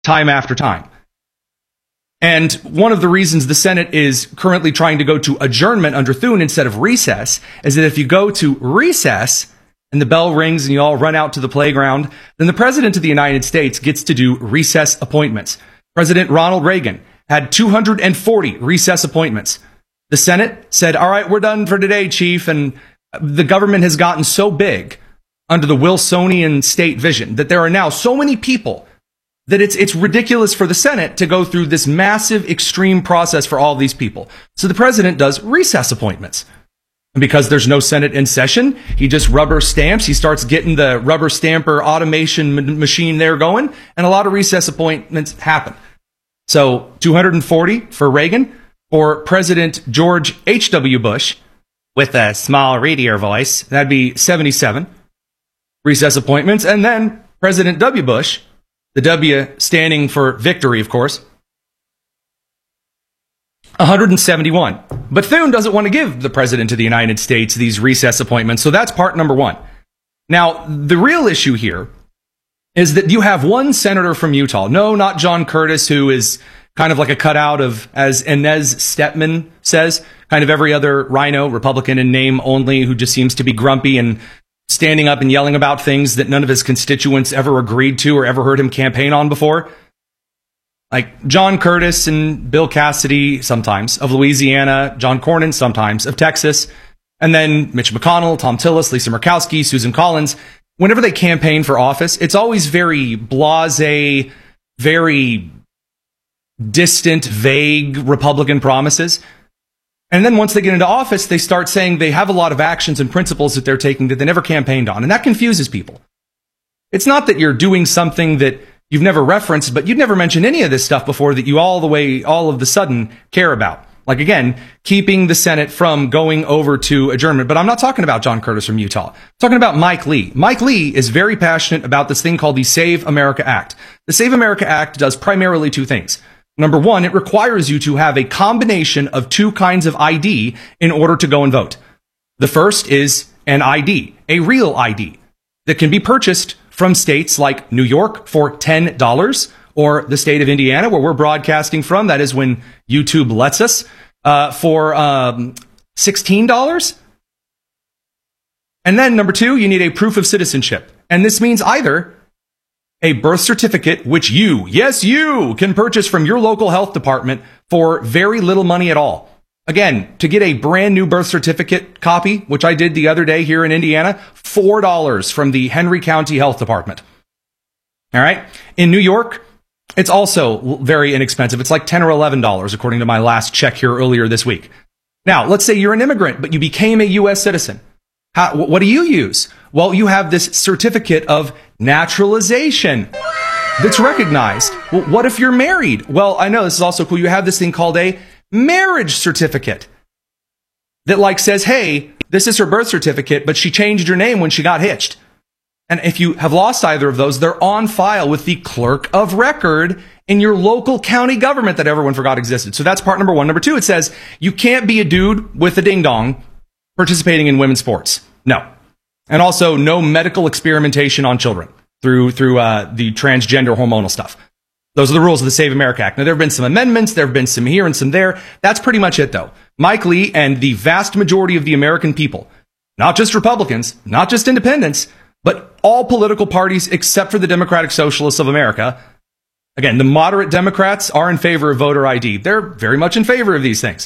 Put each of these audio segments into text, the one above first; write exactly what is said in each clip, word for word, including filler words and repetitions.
time after time. And one of the reasons the Senate is currently trying to go to adjournment under Thune instead of recess is that if you go to recess and the bell rings and you all run out to the playground, then the President of the United States gets to do recess appointments. President Ronald Reagan had two hundred forty recess appointments. The Senate said, all right, we're done for today, Chief. And the government has gotten so big under the Wilsonian state vision that there are now so many people that it's it's ridiculous for the Senate to go through this massive, extreme process for all of these people. So the president does recess appointments. And because there's no Senate in session, he just rubber stamps. He starts getting the rubber stamper automation m- machine there going, and a lot of recess appointments happen. So two hundred forty for Reagan, or President George H W. Bush, with a small, readier voice, that'd be seventy-seven recess appointments. And then President W. Bush, the W standing for victory, of course, one hundred seventy-one. But Thune doesn't want to give the President of the United States these recess appointments, so that's part number one. Now, the real issue here is that you have one senator from Utah. No, not John Curtis, who is kind of like a cutout of, as Inez Stepman says, kind of every other rhino, Republican in name only, who just seems to be grumpy and standing up and yelling about things that none of his constituents ever agreed to or ever heard him campaign on before. Like John Curtis and Bill Cassidy sometimes, of Louisiana, John Cornyn sometimes, of Texas, and then Mitch McConnell, Tom Tillis, Lisa Murkowski, Susan Collins. Whenever they campaign for office, it's always very blasé, very distant, vague Republican promises. And then once they get into office, they start saying they have a lot of actions and principles that they're taking that they never campaigned on. And that confuses people. It's not that you're doing something that you've never referenced, but you'd never mentioned any of this stuff before that you all the way, all of the sudden care about. Like, again, keeping the Senate from going over to adjournment. But I'm not talking about John Curtis from Utah. I'm talking about Mike Lee. Mike Lee is very passionate about this thing called the Save America Act. The Save America Act does primarily two things. Number one, it requires you to have a combination of two kinds of I D in order to go and vote. The first is an I D, a real I D, that can be purchased from states like New York for ten dollars, or the state of Indiana, where we're broadcasting from, that is when YouTube lets us, uh, for um, sixteen dollars. And then number two, you need a proof of citizenship. And this means either a birth certificate, which you, yes, you, can purchase from your local health department for very little money at all. Again, to get a brand new birth certificate copy, which I did the other day here in Indiana, four dollars from the Henry County Health Department. All right. In New York, it's also very inexpensive. It's like ten or eleven dollars, according to my last check here earlier this week. Now, let's say you're an immigrant, but you became a U S citizen. How, what do you use? Well, you have this certificate of naturalization that's recognized. Well, what if you're married? Well, I know this is also cool. You have this thing called a marriage certificate that like says, hey, this is her birth certificate, but she changed her name when she got hitched. And if you have lost either of those, they're on file with the clerk of record in your local county government that everyone forgot existed. So that's part number one. Number two, it says you can't be a dude with a ding dong participating in women's sports. No. And also no medical experimentation on children through through uh, the transgender hormonal stuff. Those are the rules of the Save America Act. Now, there have been some amendments. There have been some here and some there. That's pretty much it, though. Mike Lee and the vast majority of the American people, not just Republicans, not just independents, but all political parties except for the Democratic Socialists of America. Again, the moderate Democrats are in favor of voter I D. They're very much in favor of these things.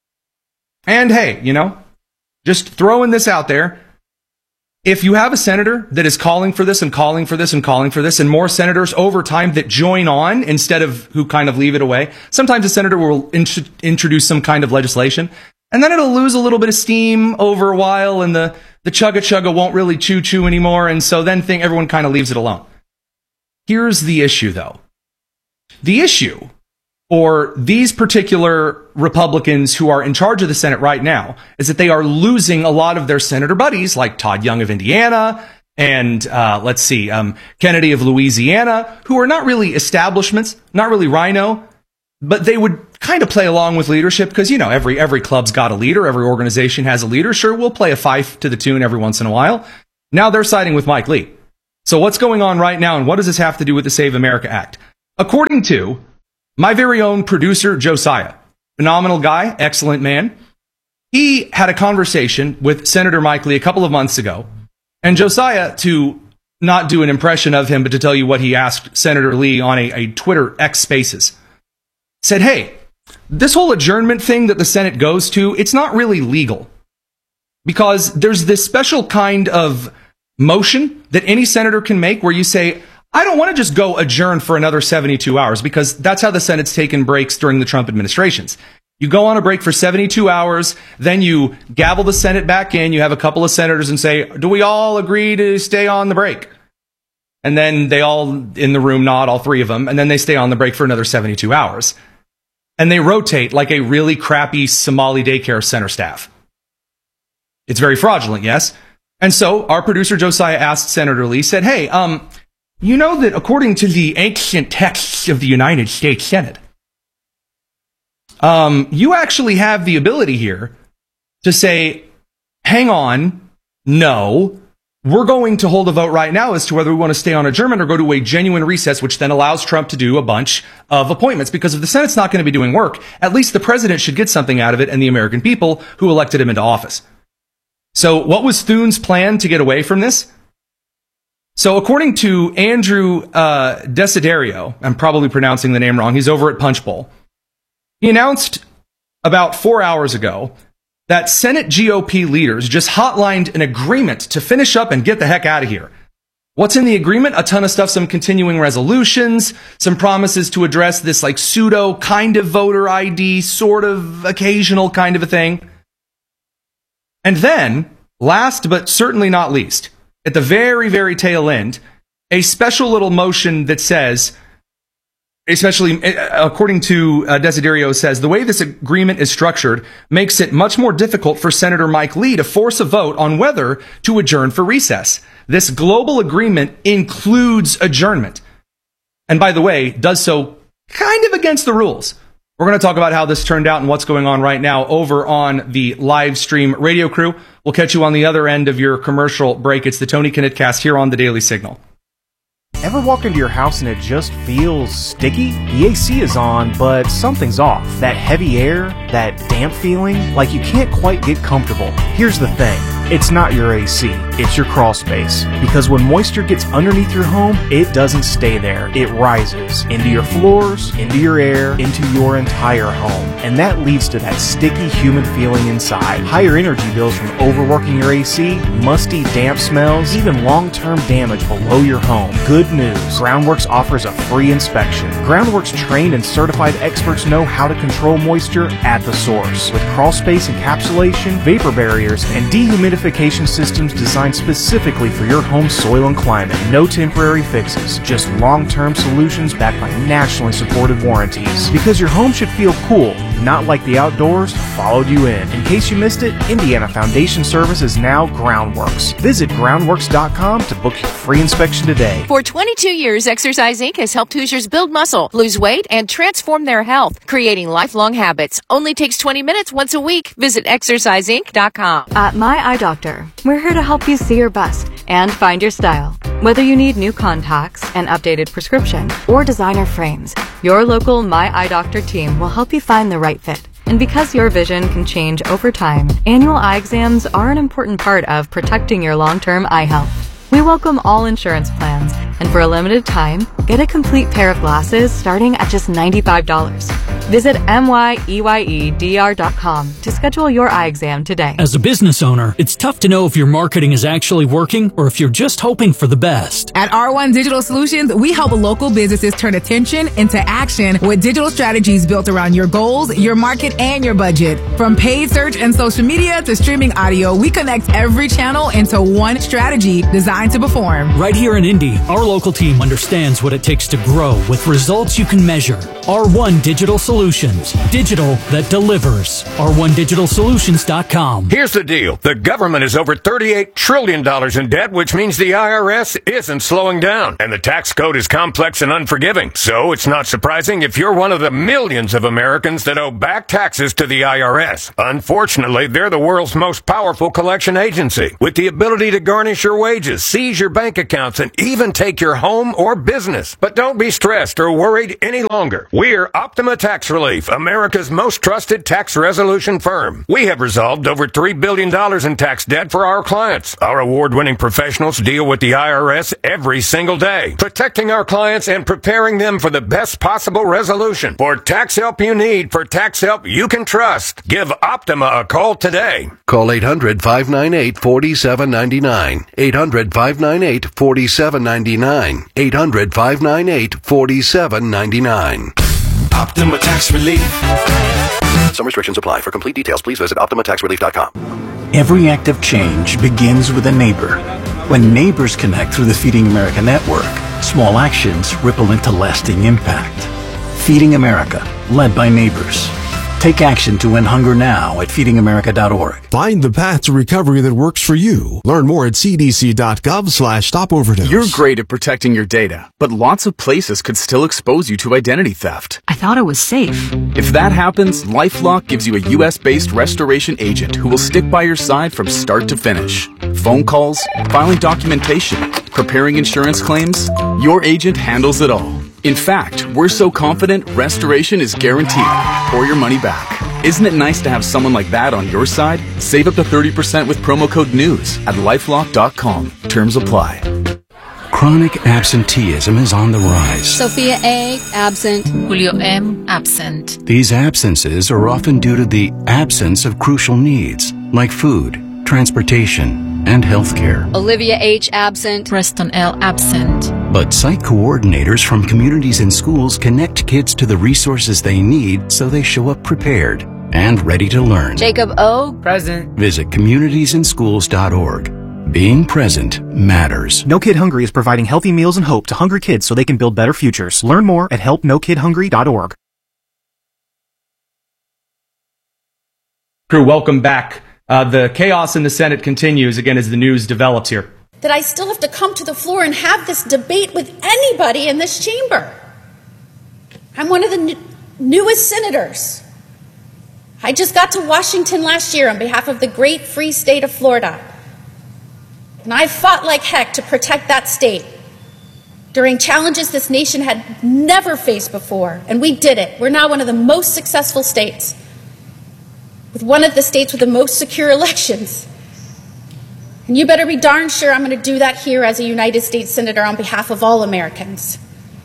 And hey, you know, just throwing this out there. If you have a senator that is calling for this and calling for this and calling for this, and more senators over time that join on instead of who kind of leave it away, sometimes a senator will int- introduce some kind of legislation, and then it'll lose a little bit of steam over a while, and the, the chugga-chugga won't really choo-choo anymore, and so then thing, everyone kind of leaves it alone. Here's the issue, though. The issue for these particular Republicans who are in charge of the Senate right now is that they are losing a lot of their senator buddies, like Todd Young of Indiana and, uh, let's see, um, Kennedy of Louisiana, who are not really establishments, not really rhino, but they would kind of play along with leadership because, you know, every every club's got a leader. Every organization has a leader. Sure, we'll play a fife to the tune every once in a while. Now they're siding with Mike Lee. So what's going on right now, and what does this have to do with the Save America Act? according to my very own producer, Josiah, phenomenal guy, excellent man, he had a conversation with Senator Mike Lee a couple of months ago. And Josiah, to not do an impression of him, but to tell you what he asked Senator Lee on a, a Twitter X Spaces, said, hey, this whole adjournment thing that the Senate goes to, it's not really legal. Because there's this special kind of motion that any senator can make where you say, I don't want to just go adjourn for another seventy-two hours, because that's how the Senate's taken breaks during the Trump administrations. You go on a break for seventy-two hours, then you gavel the Senate back in, you have a couple of senators and say, do we all agree to stay on the break? And then they all in the room nod, all three of them, and then they stay on the break for another seventy-two hours. And they rotate like a really crappy Somali daycare center staff. It's very fraudulent, yes? And so our producer Josiah asked Senator Lee, said, hey, um, you know that according to the ancient texts of the United States Senate, um, you actually have the ability here to say, hang on, no, we're going to hold a vote right now as to whether we want to stay on adjournment or go to a genuine recess, which then allows Trump to do a bunch of appointments. Because if the Senate's not going to be doing work, at least the president should get something out of it and the American people who elected him into office. So what was Thune's plan to get away from this? So according to Andrew uh, Desiderio, I'm probably pronouncing the name wrong, he's over at Punchbowl, he announced about four hours ago that Senate G O P leaders just hotlined an agreement to finish up and get the heck out of here. What's in the agreement? A ton of stuff, some continuing resolutions, some promises to address this like pseudo kind of voter I D, sort of occasional kind of a thing. And then, last but certainly not least, at the very, very tail end, a special little motion that says, especially according to uh, Desiderio, says, the way this agreement is structured makes it much more difficult for Senator Mike Lee to force a vote on whether to adjourn for recess. This global agreement includes adjournment. And by the way, does so kind of against the rules. We're going to talk about how this turned out and what's going on right now over on the live stream radio crew. We'll catch you on the other end of your commercial break. It's the Tony Kinnett Cast here on the Daily Signal. Ever walk into your house and it just feels sticky? The A C is on, but something's off. That heavy air, that damp feeling, like you can't quite get comfortable. Here's the thing. It's not your A C, it's your crawl space. Because when moisture gets underneath your home, it doesn't stay there. It rises into your floors, into your air, into your entire home. And that leads to that sticky, humid feeling inside. Higher energy bills from overworking your A C, musty, damp smells, even long-term damage below your home. Good news. Groundworks offers a free inspection. Groundworks trained and certified experts know how to control moisture at the source. With crawl space encapsulation, vapor barriers, and dehumidification systems designed specifically for your home's soil and climate. No temporary fixes, just long-term solutions backed by nationally supported warranties. Because your home should feel cool, not like the outdoors followed you in. In case you missed it, Indiana Foundation Service is now Groundworks. Visit groundworks dot com to book your free inspection today. For twenty-two years, Exercise Incorporated has helped Hoosiers build muscle, lose weight, and transform their health, creating lifelong habits. Only takes twenty minutes once a week. Visit exercise inc dot com. At My Eye Doctor, we're here to help you see your best and find your style. Whether you need new contacts, an updated prescription, or designer frames, your local My Eye Doctor team will help you find the right fit. And because your vision can change over time, annual eye exams are an important part of protecting your long-term eye health. We welcome all insurance plans, and for a limited time, get a complete pair of glasses starting at just ninety-five dollars. Visit M Y E Y E D R dot com to schedule your eye exam today. As a business owner, it's tough to know if your marketing is actually working or if you're just hoping for the best. At R one Digital Solutions, we help local businesses turn attention into action with digital strategies built around your goals, your market, and your budget. From paid search and social media to streaming audio, we connect every channel into one strategy designed to perform. Right here in Indy, our local team understands what it takes to grow with results you can measure. R one Digital Solutions. Digital that delivers. R one digital solutions dot com. Here's the deal. The government is over thirty-eight trillion dollars in debt, which means the I R S isn't slowing down. And the tax code is complex and unforgiving. So it's not surprising if you're one of the millions of Americans that owe back taxes to the I R S. Unfortunately, they're the world's most powerful collection agency, with the ability to garnish your wages, seize your bank accounts, and even take your home or business. But don't be stressed or worried any longer. We're Optima Tax Relief, America's most trusted tax resolution firm. We have resolved over three billion dollars in tax debt for our clients. Our award-winning professionals deal with the I R S every single day, protecting our clients and preparing them for the best possible resolution. For tax help you need, for tax help you can trust, give Optima a call today. Call eight hundred, five nine eight, four seven nine nine. eight hundred, five nine eight, four seven nine nine. eight hundred, five nine eight, four seven nine nine. Optima Tax Relief. Some restrictions apply. For complete details, please visit optima tax relief dot com. Every act of change begins with a neighbor. When neighbors connect through the Feeding America network, small actions ripple into lasting impact. Feeding America, led by neighbors. Take action to end hunger now at feeding america dot org. Find the path to recovery that works for you. Learn more at c d c dot gov slash stop overdose. You're great at protecting your data, but lots of places could still expose you to identity theft. I thought it was safe. If that happens, LifeLock gives you a U S-based restoration agent who will stick by your side from start to finish. Phone calls, filing documentation, preparing insurance claims, your agent handles it all. In fact, we're so confident restoration is guaranteed or your money back. Isn't it nice to have someone like that on your side? Save up to thirty percent with promo code NEWS at lifelock dot com. Terms apply. Chronic absenteeism is on the rise. Sophia A. absent. Julio M. absent. These absences are often due to the absence of crucial needs like food, transportation, and health care. Olivia H. absent. Preston L. absent. But site coordinators from communities and schools connect kids to the resources they need so they show up prepared and ready to learn. Jacob O. present. Visit communities in schools dot org. Being present matters. No Kid Hungry is providing healthy meals and hope to hungry kids so they can build better futures. Learn more at help no kid hungry dot org. Crew, welcome back. Uh, the chaos in the Senate continues again as the news develops here. That I still have to come to the floor and have this debate with anybody in this chamber. I'm one of the n- newest senators. I just got to Washington last year on behalf of the great free state of Florida. And I fought like heck to protect that state during challenges this nation had never faced before. And we did it. We're now one of the most successful states, with one of the states with the most secure elections. And you better be darn sure I'm going to do that here as a United States Senator on behalf of all Americans.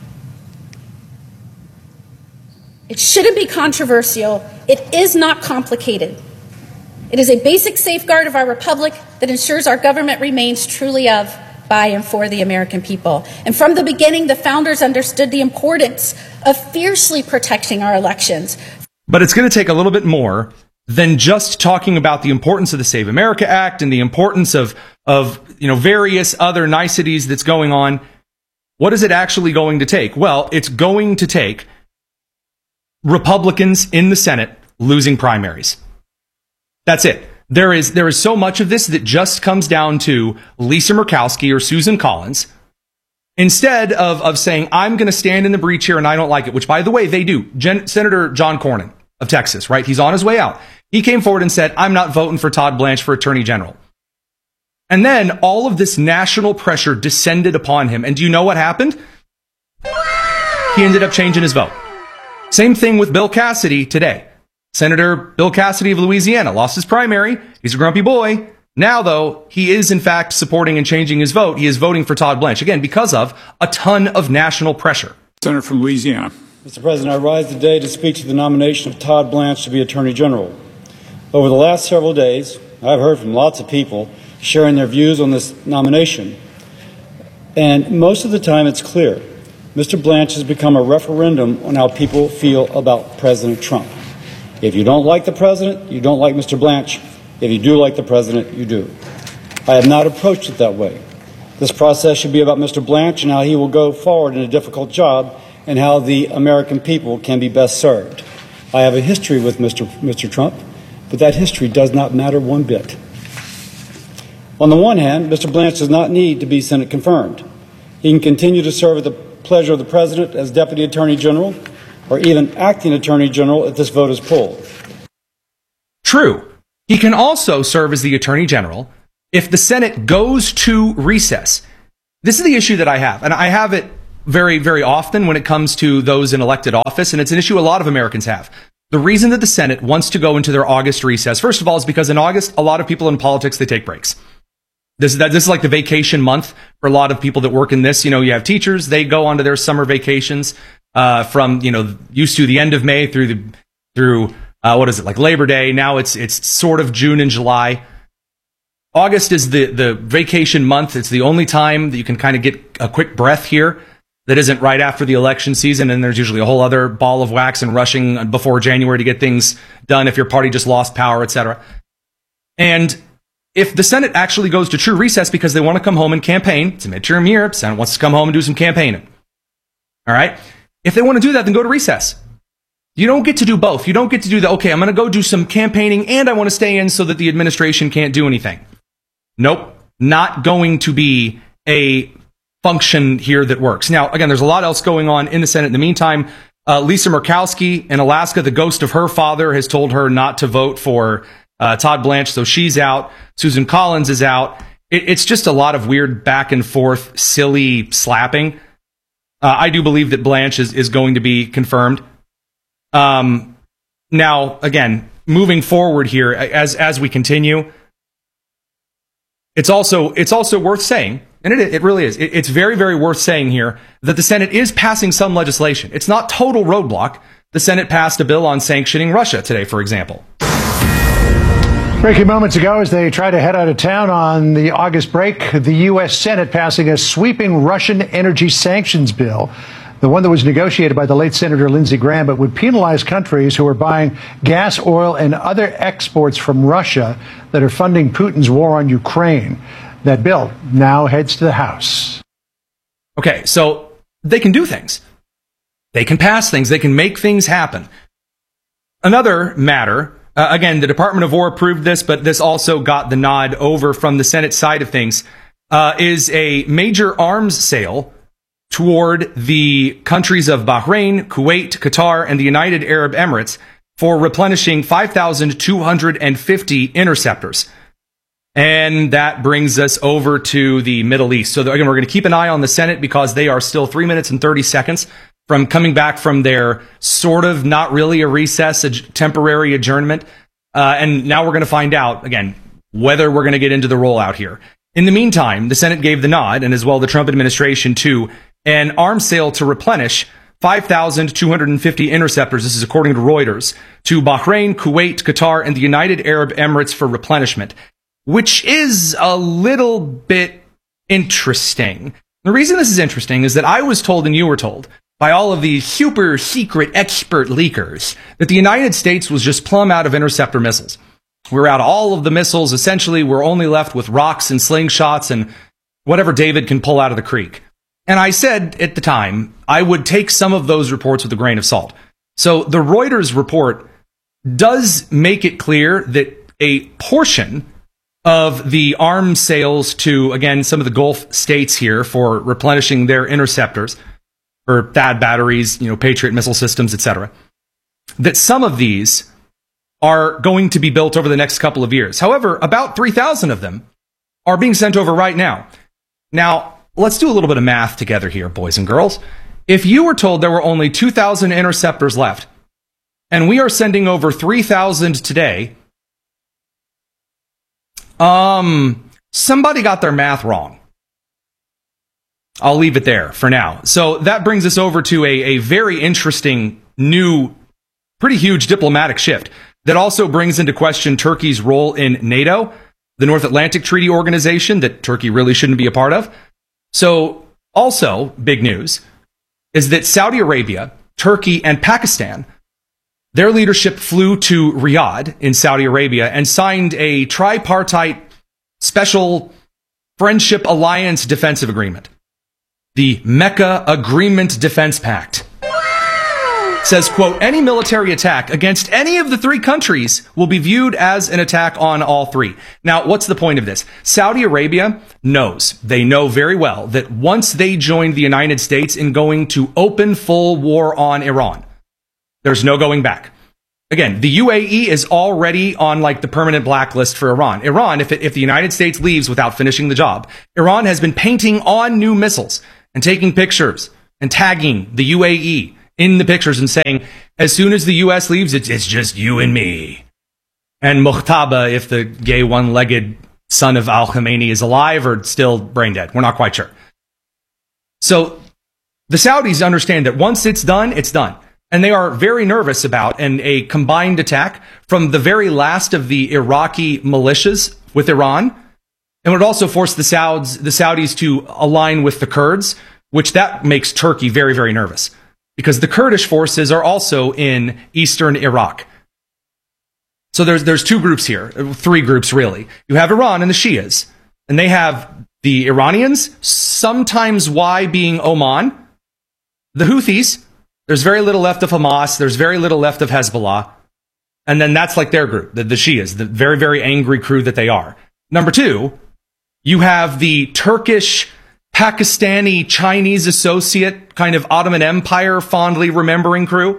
It shouldn't be controversial. It is not complicated. It is a basic safeguard of our republic that ensures our government remains truly of, by, and for the American people. And from the beginning, the founders understood the importance of fiercely protecting our elections. But it's going to take a little bit more than just talking about the importance of the Save America Act and the importance of, of, you know, various other niceties that's going on. What is it actually going to take? Well, it's going to take Republicans in the Senate losing primaries. That's it. There is, there is so much of this that just comes down to Lisa Murkowski or Susan Collins. Instead of, of saying, I'm going to stand in the breach here and I don't like it, which, by the way, they do. Gen- Senator John Cornyn of Texas, right? He's on his way out. He came forward and said, I'm not voting for Todd Blanche for Attorney General. And then all of this national pressure descended upon him. And do you know what happened? He ended up changing his vote. Same thing with Bill Cassidy today. Senator Bill Cassidy of Louisiana lost his primary. He's a grumpy boy. Now, though, he is, in fact, supporting and changing his vote. He is voting for Todd Blanche, again, because of a ton of national pressure. Senator from Louisiana. Mister President, I rise today to speak to the nomination of Todd Blanche to be Attorney General. Over the last several days, I've heard from lots of people sharing their views on this nomination. And most of the time it's clear. Mister Blanche has become a referendum on how people feel about President Trump. If you don't like the president, you don't like Mister Blanche. If you do like the president, you do. I have not approached it that way. This process should be about Mister Blanche and how he will go forward in a difficult job and how the American people can be best served. I have a history with Mister Mister Trump, but that history does not matter one bit. On the one hand, Mister Blanche does not need to be Senate confirmed. He can continue to serve at the pleasure of the President as Deputy Attorney General or even Acting Attorney General if this vote is pulled. True. He can also serve as the Attorney General if the Senate goes to recess. This is the issue that I have, and I have it very, very often when it comes to those in elected office, and it's an issue a lot of Americans have. The reason that the Senate wants to go into their August recess, first of all, is because in August, a lot of people in politics, they take breaks. This, that, this is like the vacation month for a lot of people that work in this. You know, you have teachers, they go onto their summer vacations uh, from, you know, used to the end of May through the, through, uh, what is it, like Labor Day. Now it's, it's sort of June and July. August is the, the vacation month. It's the only time that you can kind of get a quick breath here that isn't right after the election season. And there's usually a whole other ball of wax and rushing before January to get things done if your party just lost power, et cetera. And if the Senate actually goes to true recess because they want to come home and campaign, it's a midterm year, the Senate wants to come home and do some campaigning. All right? If they want to do that, then go to recess. You don't get to do both. You don't get to do the, okay, I'm going to go do some campaigning and I want to stay in so that the administration can't do anything. Nope. Not going to be a function here that works. Now, again, there's a lot else going on in the Senate. In the meantime, uh, Lisa Murkowski in Alaska, the ghost of her father, has told her not to vote for uh, Todd Blanche, so she's out. Susan Collins is out. It, it's just a lot of weird back and forth, silly slapping. Uh, I do believe that Blanche is, is going to be confirmed. Um, now, again, moving forward here, as as we continue, it's also it's also worth saying, and it it really is. It, it's very very worth saying here that the Senate is passing some legislation. It's not total roadblock. The Senate passed a bill on sanctioning Russia today, for example. Breaking moments ago as they try to head out of town on the August break, the U S Senate passing a sweeping Russian energy sanctions bill. The one that was negotiated by the late Senator Lindsey Graham, but would penalize countries who are buying gas, oil, and other exports from Russia that are funding Putin's war on Ukraine. That bill now heads to the House. Okay, so they can do things. They can pass things. They can make things happen. Another matter, uh, again, the Department of War approved this, but this also got the nod over from the Senate side of things, uh, is a major arms sale toward the countries of Bahrain, Kuwait, Qatar, and the United Arab Emirates for replenishing five thousand two hundred fifty interceptors. And that brings us over to the Middle East. So again, we're going to keep an eye on the Senate because they are still three minutes and thirty seconds from coming back from their sort of not really a recess, a temporary adjournment. Uh, and now we're going to find out, again, whether we're going to get into the rollout here. In the meantime, the Senate gave the nod, and as well the Trump administration, to an arms sale to replenish five thousand two hundred fifty interceptors, this is according to Reuters, to Bahrain, Kuwait, Qatar, and the United Arab Emirates for replenishment, which is a little bit interesting. The reason this is interesting is that I was told, and you were told, by all of these super secret expert leakers, that the United States was just plumb out of interceptor missiles. We're out of all of the missiles. Essentially, we're only left with rocks and slingshots and whatever David can pull out of the creek. And I said at the time, I would take some of those reports with a grain of salt. So the Reuters report does make it clear that a portion of the arms sales to, again, some of the Gulf states here for replenishing their interceptors, or T A D batteries, you know, Patriot missile systems, et cetera, that some of these are going to be built over the next couple of years. However, about three thousand of them are being sent over right now. Now, let's do a little bit of math together here, boys and girls. If you were told there were only two thousand interceptors left, and we are sending over three thousand today, um, somebody got their math wrong. I'll leave it there for now. So that brings us over to a, a very interesting, new, pretty huge diplomatic shift that also brings into question Turkey's role in NATO, the North Atlantic Treaty Organization that Turkey really shouldn't be a part of. So, also, big news, is that Saudi Arabia, Turkey, and Pakistan, their leadership flew to Riyadh in Saudi Arabia and signed a tripartite special friendship alliance defensive agreement. The Mecca Agreement Defense Pact. says, quote, any military attack against any of the three countries will be viewed as an attack on all three. Now, what's the point of this? Saudi Arabia knows, they know very well that once they joined the United States in going to open full war on Iran, there's no going back. Again, the U A E is already on like the permanent blacklist for Iran. Iran, if, it, if the United States leaves without finishing the job, Iran has been painting on new missiles and taking pictures and tagging the U A E in the pictures and saying, as soon as the U S leaves, it's, it's just you and me. And Muqtada, if the gay one-legged son of Al-Khamenei is alive or still brain dead. We're not quite sure. So the Saudis understand that once it's done, it's done. And they are very nervous about an, a combined attack from the very last of the Iraqi militias with Iran. And would also force the Sauds, the Saudis to align with the Kurds, which that makes Turkey very, very nervous. Because the Kurdish forces are also in eastern Iraq. So there's there's two groups here, three groups really. You have Iran and the Shias, and they have the Iranians, sometimes Y being Oman, the Houthis. There's very little left of Hamas. There's very little left of Hezbollah, and then that's like their group, the, the Shias, the very very angry crew that they are. Number two, you have the Turkish, Pakistani, Chinese associate, kind of Ottoman Empire fondly remembering crew.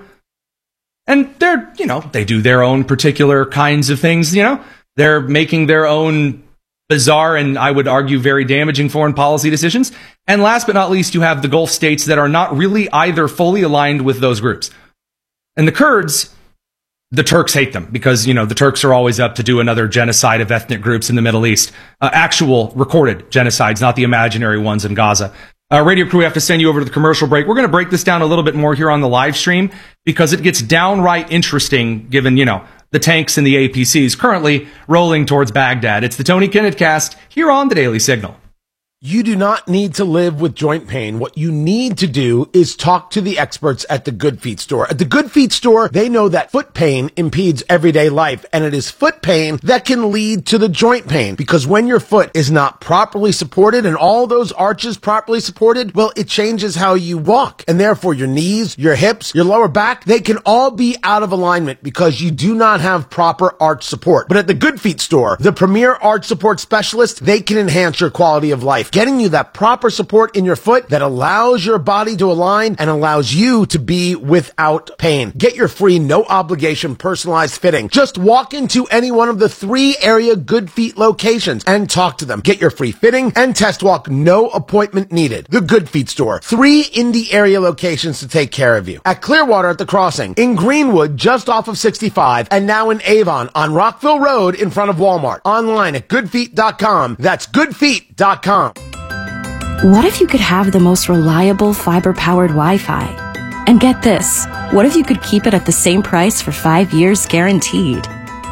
And they're, you know, they do their own particular kinds of things, you know. They're making their own bizarre and I would argue very damaging foreign policy decisions. And last but not least, you have the Gulf states that are not really either fully aligned with those groups. And the Kurds, the Turks hate them because, you know, the Turks are always up to do another genocide of ethnic groups in the Middle East. Uh, actual recorded genocides, not the imaginary ones in Gaza. Uh, radio crew, we have to send you over to the commercial break. We're going to break this down a little bit more here on the live stream because it gets downright interesting given, you know, the tanks and the A P Cs currently rolling towards Baghdad. It's the Tony Kinnett Cast here on the Daily Signal. You do not need to live with joint pain. What you need to do is talk to the experts at the Good Feet store. At the Good Feet store, they know that foot pain impedes everyday life, and it is foot pain that can lead to the joint pain. Because when your foot is not properly supported and all those arches properly supported, well, it changes how you walk. And therefore, your knees, your hips, your lower back, they can all be out of alignment because you do not have proper arch support. But at the Good Feet store, the premier arch support specialists, they can enhance your quality of life, getting you that proper support in your foot that allows your body to align and allows you to be without pain. Get your free, no obligation, personalized fitting. Just walk into any one of the three area Good Feet locations and talk to them. Get your free fitting and test walk, no appointment needed. The Good Feet store. Three Indy area locations to take care of you. At Clearwater at the Crossing, in Greenwood just off of sixty-five, and now in Avon on Rockville Road in front of Walmart. Online at good feet dot com. That's good feet dot com. What if you could have the most reliable fiber-powered Wi-Fi? And get this, what if you could keep it at the same price for five years guaranteed?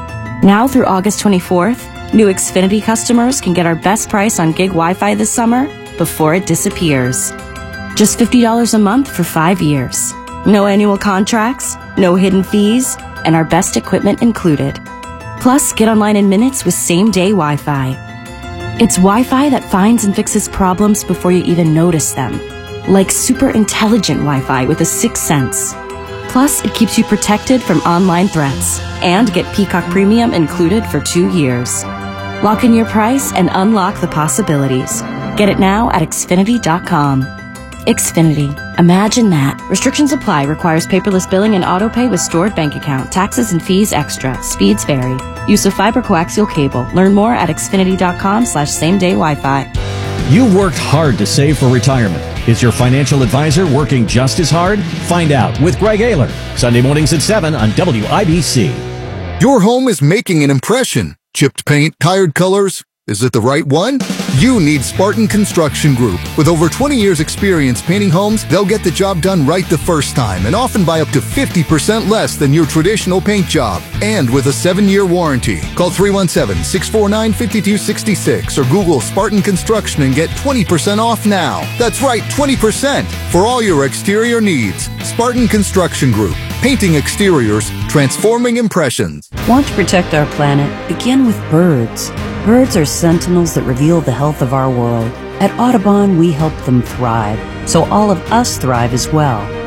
Now through August twenty-fourth, new Xfinity customers can get our best price on gig Wi-Fi this summer before it disappears. Just fifty dollars a month for five years. No annual contracts, no hidden fees, and our best equipment included. Plus, get online in minutes with same-day Wi-Fi. It's Wi-Fi that finds and fixes problems before you even notice them. Like super intelligent Wi-Fi with a sixth sense. Plus, it keeps you protected from online threats. And get Peacock Premium included for two years. Lock in your price and unlock the possibilities. Get it now at Xfinity dot com. Xfinity. Imagine that. Restrictions apply. Requires paperless billing and autopay with stored bank account. Taxes and fees extra. Speeds vary. Use of fiber coaxial cable. Learn more at Xfinity dot com slash same day Wi-Fi. You've worked hard to save for retirement. Is your financial advisor working just as hard? Find out with Greg Ayler. Sunday mornings at seven on W I B C. Your home is making an impression. Chipped paint, tired colors. Is it the right one? You need Spartan Construction Group. With over twenty years experience painting homes, they'll get the job done right the first time and often by up to fifty percent less than your traditional paint job. And with a seven-year warranty. Call three one seven, six four nine, five two six six or Google Spartan Construction and get twenty percent off now. That's right, twenty percent for all your exterior needs. Spartan Construction Group. Painting exteriors, transforming impressions. Want to protect our planet? Begin with birds. Birds are sentinels that reveal the health of our world. At Audubon, we help them thrive, so all of us thrive as well.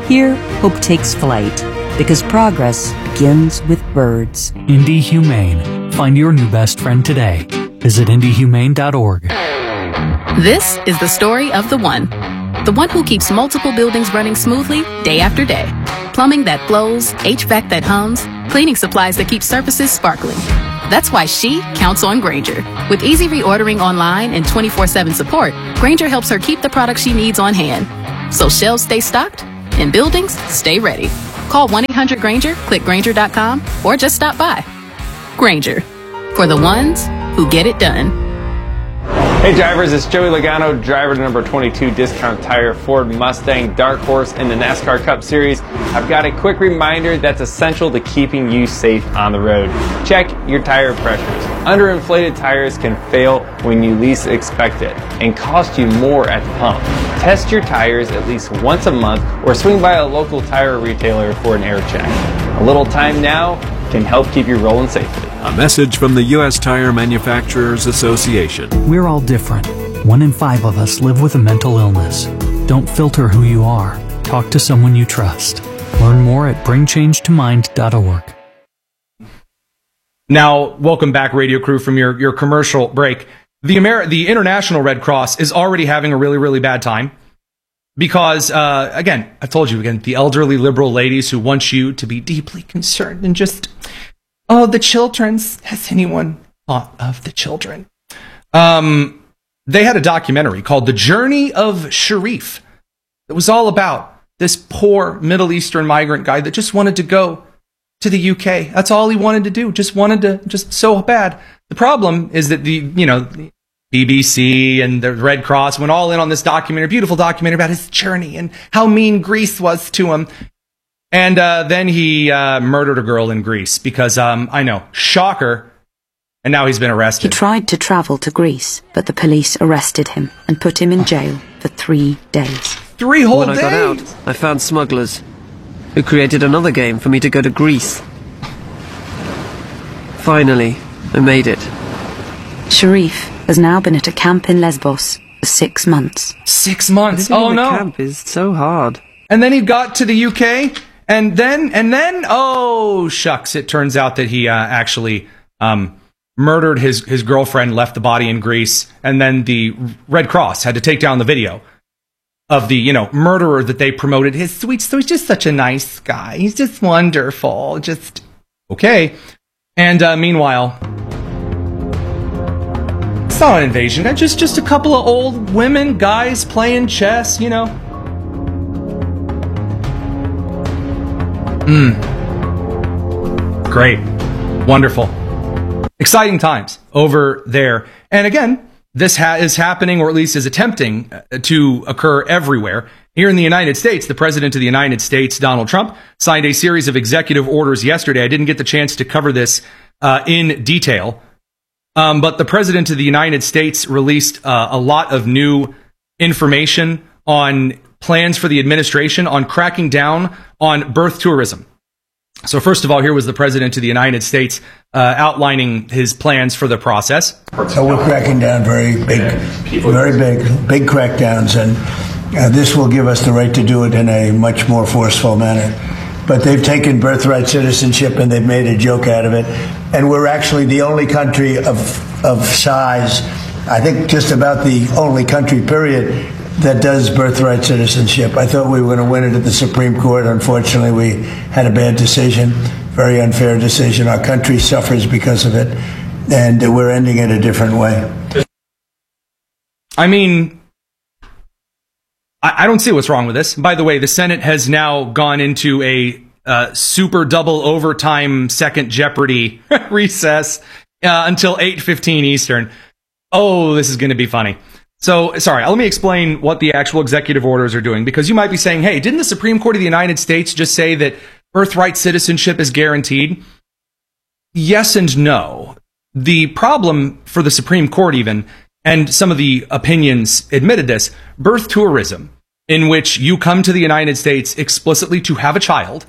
Here, hope takes flight, because progress begins with birds. Indie Humane. Find your new best friend today. Visit indie humane dot org. This is the story of the one. The one who keeps multiple buildings running smoothly day after day. Plumbing that flows, H V A C that hums, cleaning supplies that keep surfaces sparkling. That's why she counts on Grainger. With easy reordering online and twenty-four seven support, Grainger helps her keep the products she needs on hand. So shelves stay stocked and buildings stay ready. Call one eight hundred Grainger, click Grainger dot com, or just stop by. Grainger, for the ones who get it done. Hey drivers, it's Joey Logano, driver number twenty-two Discount Tire Ford Mustang Dark Horse in the NASCAR Cup Series. I've got a quick reminder that's essential to keeping you safe on the road. Check your tire pressures. Underinflated tires can fail when you least expect it and cost you more at the pump. Test your tires at least once a month or swing by a local tire retailer for an air check. A little time now can help keep you rolling safely. A message from the U S Tire Manufacturers Association. We're all different. One in five of us live with a mental illness. Don't filter who you are. Talk to someone you trust. Learn more at bring change to mind dot org. Now, welcome back, radio crew, from your, your commercial break. The Amer- the International Red Cross is already having a really, really bad time. Because, uh, again, I've told you again, the elderly liberal ladies who want you to be deeply concerned and just, oh, the children's, has anyone thought of the children? Um, they had a documentary called The Journey of Sharif. It was all about this poor Middle Eastern migrant guy that just wanted to go to the U K. That's all he wanted to do. Just wanted to, just so bad. The problem is that the, you know, B B C and the Red Cross went all in on this documentary, beautiful documentary about his journey and how mean Greece was to him. And uh, then he uh, murdered a girl in Greece because, um, I know, shocker, and now he's been arrested. He tried to travel to Greece, but the police arrested him and put him in jail for three days. Three whole when days? When I got out, I found smugglers who created another game for me to go to Greece. Finally, I made it. Sharif has now been at a camp in Lesbos for six months. Six months? Living Oh, in a no. camp is so hard. And then he got to the U K, and then, and then, oh, shucks, it turns out that he uh, actually um, murdered his, his girlfriend, left the body in Greece, and then the Red Cross had to take down the video of the, you know, murderer that they promoted. His sweet, so he's just such a nice guy. He's just wonderful. Just, okay. And uh, meanwhile, it's not an invasion. It's just, just a couple of old women, guys playing chess, you know. Mm. Great. Wonderful. Exciting times over there. And again, this ha- is happening, or at least is attempting uh, to occur everywhere. Here in the United States, the President of the United States, Donald Trump, signed a series of executive orders yesterday. I didn't get the chance to cover this uh, in detail, um, but the President of the United States released uh, a lot of new information on plans for the administration on cracking down on birth tourism. So first of all, here was the President of the United States uh, outlining his plans for the process. So we're cracking down very big, very big, big crackdowns, and uh, this will give us the right to do it in a much more forceful manner. But they've taken birthright citizenship and they've made a joke out of it. And we're actually the only country of of size, I think just about the only country, period, that does birthright citizenship. I thought we were going to win it at the Supreme Court. Unfortunately, we had a bad decision, very unfair decision. Our country suffers because of it, and we're ending it a different way. I mean, I, I don't see what's wrong with this. By the way, the Senate has now gone into a uh, super double overtime second Jeopardy recess uh, until eight fifteen Eastern. Oh, this is going to be funny. So, sorry, let me explain what the actual executive orders are doing, because you might be saying, hey, didn't the Supreme Court of the United States just say that birthright citizenship is guaranteed? Yes and no. The problem for the Supreme Court even, and some of the opinions admitted this, birth tourism, in which you come to the United States explicitly to have a child,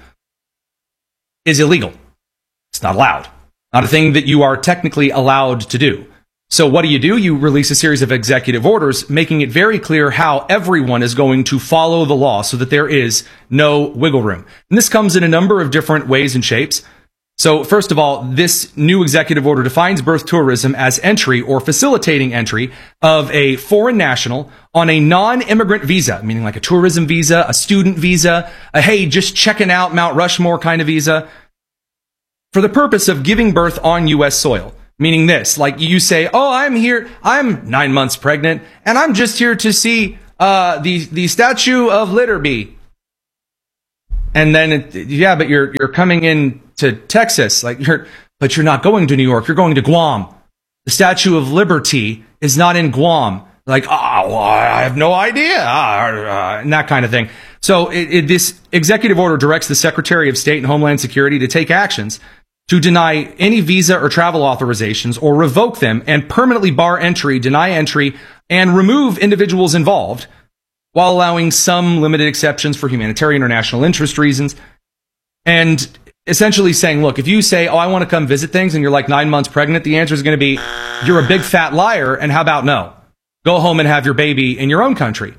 is illegal. It's not allowed. Not a thing that you are technically allowed to do. So what do you do? You release a series of executive orders making it very clear how everyone is going to follow the law so that there is no wiggle room. And this comes in a number of different ways and shapes. So first of all, this new executive order defines birth tourism as entry or facilitating entry of a foreign national on a non-immigrant visa, meaning like a tourism visa, a student visa, a hey, just checking out Mount Rushmore kind of visa, for the purpose of giving birth on U S soil. Meaning this, like you say, oh, I'm here, I'm nine months pregnant, and I'm just here to see uh, the the Statue of Liberty. And then, it, yeah, but you're you're coming in to Texas, like you're, but you're not going to New York. You're going to Guam. The Statue of Liberty is not in Guam. Like, oh, well, I have no idea, uh, and that kind of thing. So it, it, this executive order directs the Secretary of State and Homeland Security to take actions to deny any visa or travel authorizations or revoke them and permanently bar entry, deny entry, and remove individuals involved, while allowing some limited exceptions for humanitarian or national interest reasons. And essentially saying, look, if you say, oh, I want to come visit things, and you're like nine months pregnant, the answer is going to be, you're a big fat liar, and how about no? Go home and have your baby in your own country.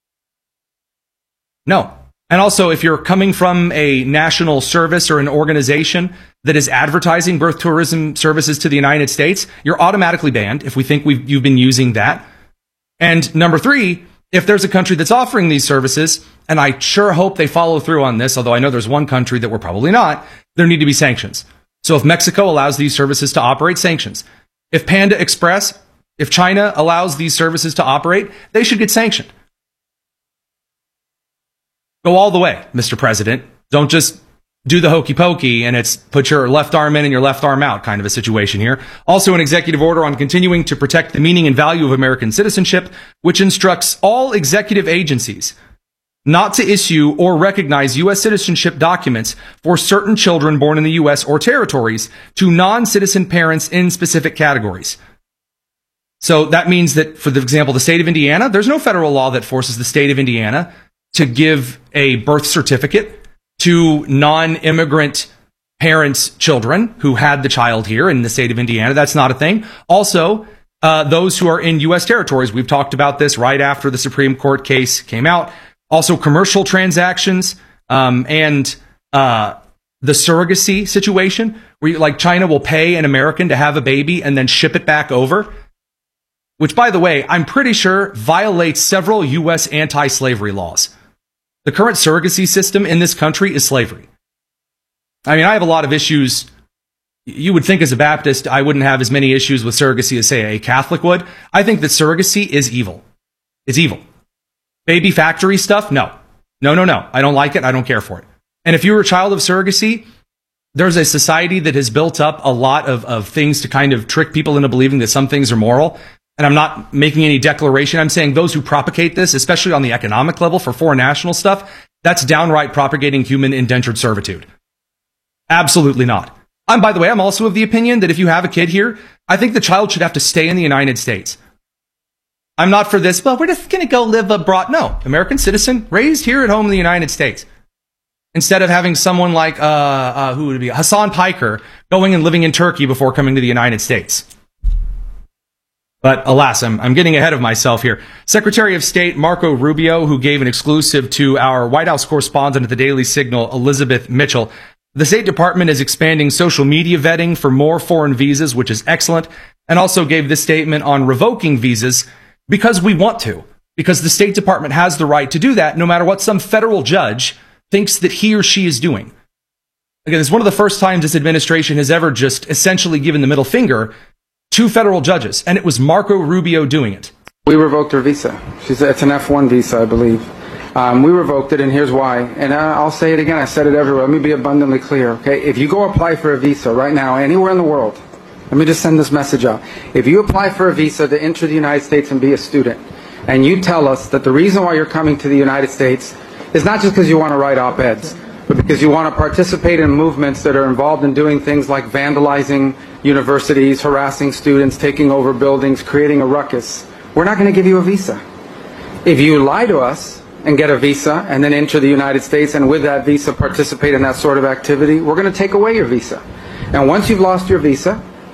No. And also, if you're coming from a national service or an organization that is advertising birth tourism services to the United States, you're automatically banned if we think we've, you've been using that. And number three, if there's a country that's offering these services, and I sure hope they follow through on this, although I know there's one country that we're probably not, there need to be sanctions. So if Mexico allows these services to operate, sanctions. If Panda Express, if China allows these services to operate, they should get sanctioned. Go all the way, Mister President. Don't just do the hokey pokey and it's put your left arm in and your left arm out kind of a situation here. Also, an executive order on continuing to protect the meaning and value of American citizenship, which instructs all executive agencies not to issue or recognize U S citizenship documents for certain children born in the U S or territories to non-citizen parents in specific categories. So that means that, for example, the state of Indiana, there's no federal law that forces the state of Indiana to give a birth certificate to non-immigrant parents' children who had the child here in the state of Indiana. That's not a thing. Also, uh, those who are in U S territories, we've talked about this right after the Supreme Court case came out. Also, commercial transactions um, and uh, the surrogacy situation, where you, like China will pay an American to have a baby and then ship it back over, which, by the way, I'm pretty sure violates several U S anti-slavery laws. The current surrogacy system in this country is slavery. I mean, I have a lot of issues. You would think as a Baptist, I wouldn't have as many issues with surrogacy as, say, a Catholic would. I think that surrogacy is evil. It's evil. Baby factory stuff? No. No, no, no. I don't like it. I don't care for it. And if you're a child of surrogacy, there's a society that has built up a lot of, of things to kind of trick people into believing that some things are moral. And I'm not making any declaration. I'm saying those who propagate this, especially on the economic level for foreign national stuff, that's downright propagating human indentured servitude. Absolutely not. I'm, by the way, I'm also of the opinion that if you have a kid here, I think the child should have to stay in the United States. I'm not for this, well, we're just going to go live abroad. No, American citizen, raised here at home in the United States. Instead of having someone like, uh, uh, who would it be, Hassan Piker, going and living in Turkey before coming to the United States. But alas, I'm, I'm getting ahead of myself here. Secretary of State Marco Rubio, who gave an exclusive to our White House correspondent at the Daily Signal, Elizabeth Mitchell, the State Department is expanding social media vetting for more foreign visas, which is excellent, and also gave this statement on revoking visas because we want to, because the State Department has the right to do that no matter what some federal judge thinks that he or she is doing. Again, it's one of the first times this administration has ever just essentially given the middle finger to federal judges, and it was Marco Rubio doing it. We revoked her visa. She's, it's an F one visa, I believe. Um, we revoked it, and here's why. And I'll say it again. I said it everywhere. Let me be abundantly clear, okay? If you go apply for a visa right now, anywhere in the world, let me just send this message out. If you apply for a visa to enter the United States and be a student, and you tell us that the reason why you're coming to the United States is not just because you want to write op-eds, but because you want to participate in movements that are involved in doing things like vandalizing universities, harassing students, taking over buildings, creating a ruckus, we're not going to give you a visa. If you lie to us and get a visa and then enter the United States and with that visa participate in that sort of activity, we're going to take away your visa. And once you've lost your visa,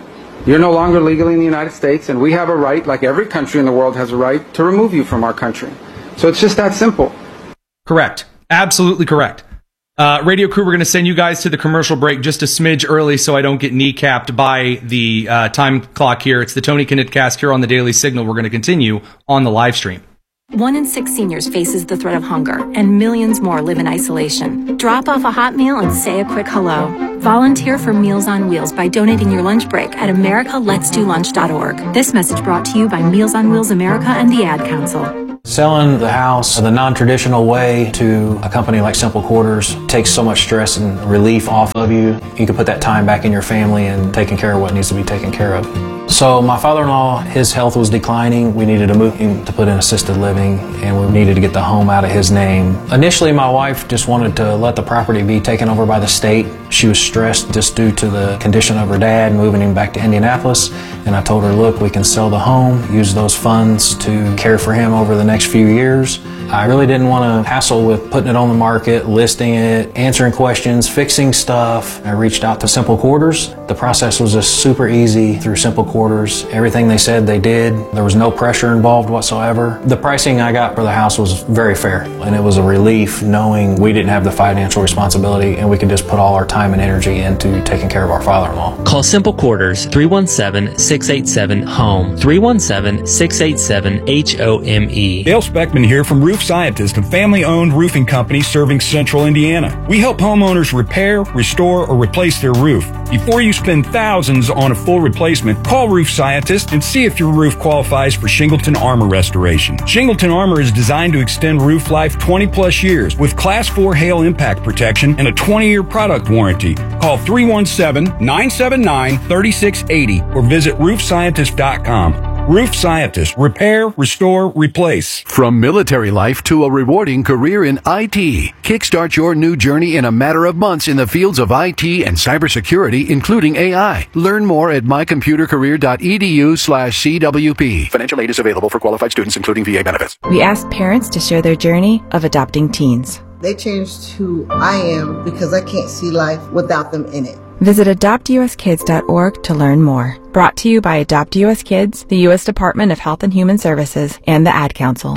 You're no longer legally in the United States, and we have a right, like every country in the world has a right, to remove you from our country. So it's just that simple. Correct. Absolutely correct. Uh, radio crew, we're going to send you guys to the commercial break just a smidge early so I don't get kneecapped by the uh, time clock here. It's the Tony Kinnett here on the Daily Signal. We're going to continue on the live stream. One in six seniors faces the threat of hunger, and millions more live in isolation. Drop off a hot meal and say a quick hello. Volunteer for Meals on Wheels by donating your lunch break at america lets do lunch dot org. This message brought to you by Meals on Wheels America and the Ad Council. Selling the house the non-traditional way to a company like Simple Quarters takes so much stress and relief off of you. You can put that time back in your family and taking care of what needs to be taken care of. So my father-in-law, his health was declining. We needed to move him to put in assisted living, and we needed to get the home out of his name. Initially, my wife just wanted to let the property be taken over by the state. She was stressed just due to the condition of her dad, moving him back to Indianapolis. And I told her, look, we can sell the home, use those funds to care for him over the next few years. I really didn't want to hassle with putting it on the market, listing it, answering questions, fixing stuff. I reached out to Simple Quarters. The process was just super easy through Simple Quarters. Everything they said they did. There was no pressure involved whatsoever. The pricing I got for the house was very fair, and it was a relief knowing we didn't have the financial responsibility and we could just put all our time and energy into taking care of our father-in-law. Call Simple Quarters three one seven, six eight seven, HOME, three one seven, six eight seven, H O M E. Dale Speckman here from Roof Scientist, a family-owned roofing company serving central Indiana. We help homeowners repair, restore, or replace their roof. Before you spend thousands on a full replacement, call Roof Scientist and see if your roof qualifies for Shingleton Armor restoration. Shingleton Armor is designed to extend roof life twenty plus years with Class four hail impact protection and a twenty year product warranty. Call three one seven, nine seven nine, three six eight zero or visit roof scientist dot com. Roof Scientist. Repair, restore, replace. From military life to a rewarding career in I T. Kickstart your new journey in a matter of months in the fields of I T and cybersecurity, including A I. Learn more at my computer career dot e d u slash c w p. Financial aid is available for qualified students, including V A benefits. We asked parents to share their journey of adopting teens. They changed who I am because I can't see life without them in it. Visit adopt u s kids dot org to learn more. Brought to you by Adopt U S Kids, the U S Department of Health and Human Services, and the Ad Council.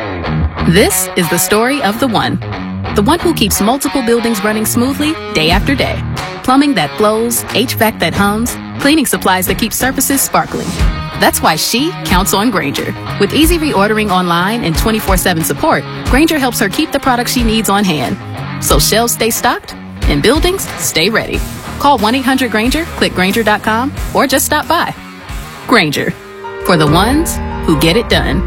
This is the story of the one. The one who keeps multiple buildings running smoothly day after day. Plumbing that flows, H V A C that hums, cleaning supplies that keep surfaces sparkling. That's why she counts on Grainger. With easy reordering online and twenty-four seven support, Grainger helps her keep the products she needs on hand. So shelves stay stocked and buildings stay ready. Call one eight hundred Grainger, click Grainger dot com, or just stop by. Grainger, for the ones who get it done.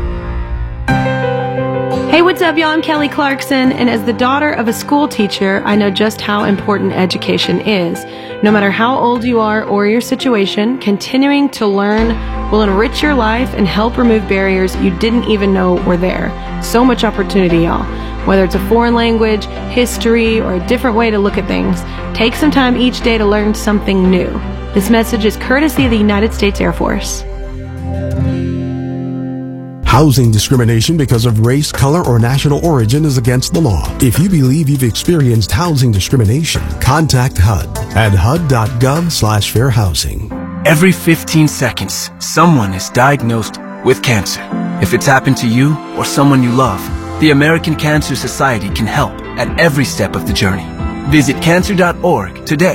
Hey, what's up, y'all? I'm Kelly Clarkson, and as the daughter of a school teacher, I know just how important education is. No matter how old you are or your situation, continuing to learn will enrich your life and help remove barriers you didn't even know were there. So much opportunity, y'all. Whether it's a foreign language, history, or a different way to look at things, take some time each day to learn something new. This message is courtesy of the United States Air Force. Housing discrimination because of race, color, or national origin is against the law. If you believe you've experienced housing discrimination, contact H U D at H U D dot gov slash fair housing. Every fifteen seconds, someone is diagnosed with cancer. If it's happened to you or someone you love, the American Cancer Society can help at every step of the journey. Visit cancer dot org today.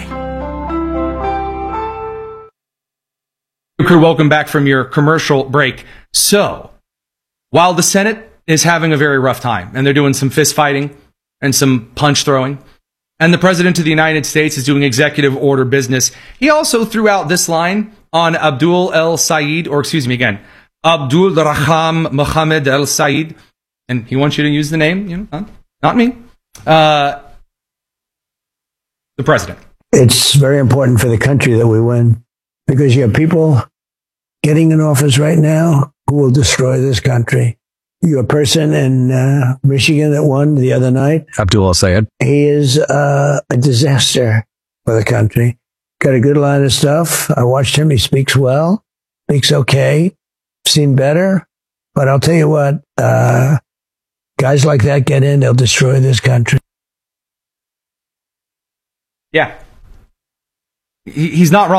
Crew, welcome back from your commercial break. So, while the Senate is having a very rough time, and they're doing some fist fighting and some punch throwing, and the President of the United States is doing executive order business, he also threw out this line on Abdul El Sayed, or excuse me again, Abdul Raham Mohammed El Sayed, and he wants you to use the name, you know, not, not me, uh, the President. It's very important for the country that we win, because you have people getting in office right now who will destroy this country. You're a person in uh, Michigan that won the other night. Abdul El Sayed. He is uh, a disaster for the country. Got a good line of stuff. I watched him. He speaks well, speaks okay, seen better. But I'll tell you what, uh, guys like that get in, they'll destroy this country. Yeah. He, he's not wrong.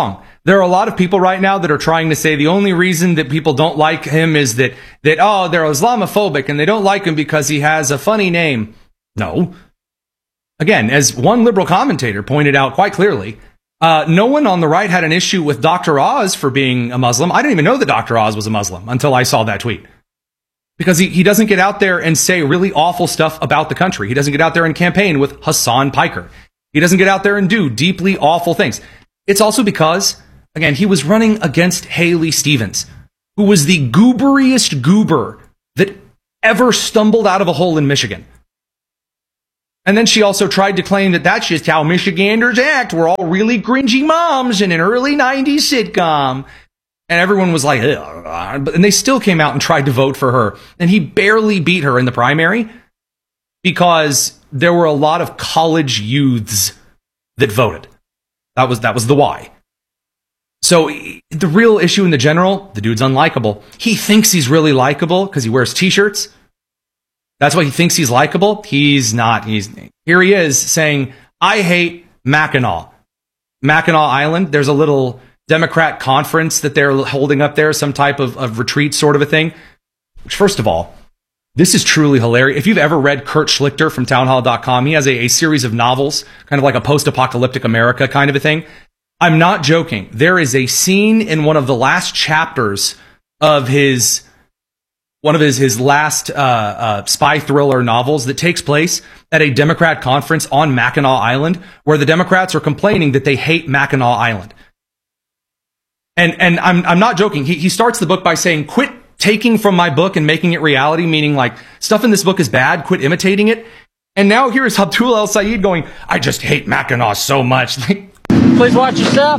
There are a lot of people right now that are trying to say the only reason that people don't like him is that, that oh, they're Islamophobic and they don't like him because he has a funny name. No. Again, as one liberal commentator pointed out quite clearly, uh, no one on the right had an issue with Doctor Oz for being a Muslim. I didn't even know that Doctor Oz was a Muslim until I saw that tweet. Because he, he doesn't get out there and say really awful stuff about the country. He doesn't get out there and campaign with Hassan Piker. He doesn't get out there and do deeply awful things. It's also because, again, he was running against Haley Stevens, who was the gooberiest goober that ever stumbled out of a hole in Michigan. And then she also tried to claim that that's just how Michiganders act. We're all really cringy moms in an early nineties sitcom. And everyone was like, ugh. And they still came out and tried to vote for her. And he barely beat her in the primary because there were a lot of college youths that voted. That was, that was the why. So the real issue in the general, the dude's unlikable. He thinks he's really likable because he wears t-shirts. That's why he thinks he's likable. He's not. He's here he is saying, I hate Mackinac. Mackinac Island. There's a little Democrat conference that they're holding up there, some type of, of retreat sort of a thing. Which, first of all, this is truly hilarious. If you've ever read Kurt Schlichter from townhall dot com, he has a, a series of novels, kind of like a post-apocalyptic America kind of a thing. I'm not joking. There is a scene in one of the last chapters of his one of his, his last uh, uh, spy thriller novels that takes place at a Democrat conference on Mackinac Island, where the Democrats are complaining that they hate Mackinac Island. And and I'm I'm not joking. He he starts the book by saying, quit taking from my book and making it reality, meaning like stuff in this book is bad, quit imitating it. And now here is Abdul El Sayed going, I just hate Mackinac so much. Please watch yourself.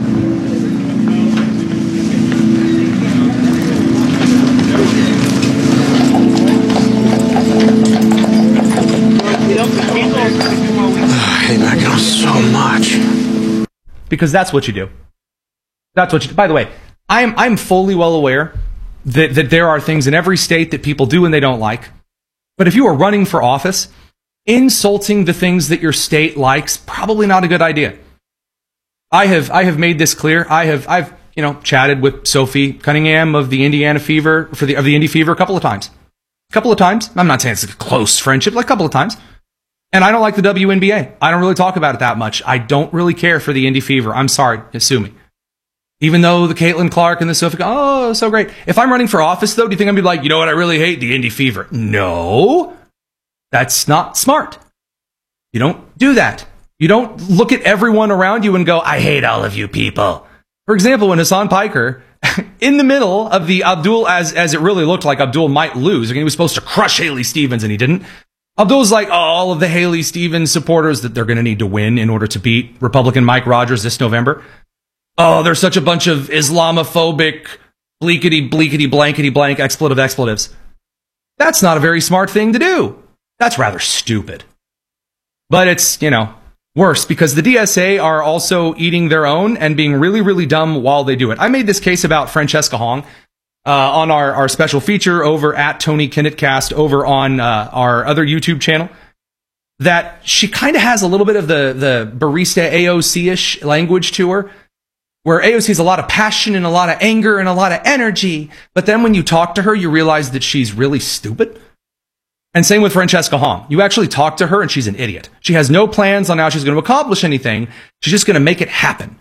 I hate Mackinac so much. Because that's what you do. That's what you do. By the way, I'm I'm fully well aware that, that there are things in every state that people do and they don't like. But if you are running for office, insulting the things that your state likes, probably not a good idea. I have I have made this clear. I have I've you know chatted with Sophie Cunningham of the Indiana Fever for the of the Indy Fever a couple of times. A couple of times. I'm not saying it's a close friendship, like a couple of times. And I don't like the W N B A. I don't really talk about it that much. I don't really care for the Indy Fever. I'm sorry, sue me. Even though the Caitlin Clark and the Sophie, oh, so great. If I'm running for office, though, do you think I'm going to be like, you know what, I really hate the Indy Fever? No, that's not smart. You don't do that. You don't look at everyone around you and go, I hate all of you people. For example, when Hassan Piker, in the middle of the Abdul, as, as it really looked like Abdul might lose, he was supposed to crush Haley Stevens and he didn't. Abdul's like, oh, all of the Haley Stevens supporters that they're going to need to win in order to beat Republican Mike Rogers this November. Oh, there's such a bunch of Islamophobic, bleakety, bleakety, blankety, blank, expletive expletives. That's not a very smart thing to do. That's rather stupid. But it's, you know, worse because the D S A are also eating their own and being really, really dumb while they do it. I made this case about Francesca Hong uh, on our, our special feature over at Tony Kinnettcast over on uh, our other YouTube channel. That she kind of has a little bit of the, the barista A O C-ish language to her. Where A O C has a lot of passion and a lot of anger and a lot of energy. But then when you talk to her, you realize that she's really stupid. And same with Francesca Hong. You actually talk to her and she's an idiot. She has no plans on how she's going to accomplish anything. She's just going to make it happen.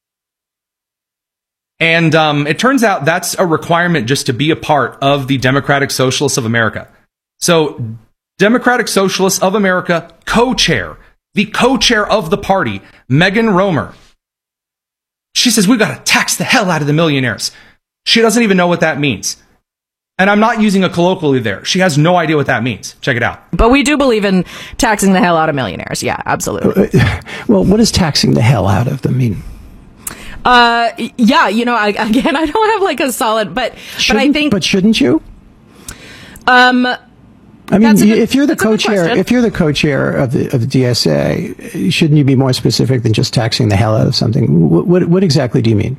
And um, it turns out that's a requirement just to be a part of the Democratic Socialists of America. So Democratic Socialists of America co-chair, the co-chair of the party, Megan Romer. She says, we've got to tax the hell out of the millionaires. She doesn't even know what that means. And I'm not using a colloquially there. She has no idea what that means. Check it out. But we do believe in taxing the hell out of millionaires. Yeah, absolutely. Well, what does taxing the hell out of them mean? Uh, yeah, you know, I, again, I don't have like a solid, but, shouldn't, but I think. But shouldn't you? Um, I mean, good, if you're the co-chair, if you're the co-chair of the of the D S A, shouldn't you be more specific than just taxing the hell out of something? What what, what exactly do you mean?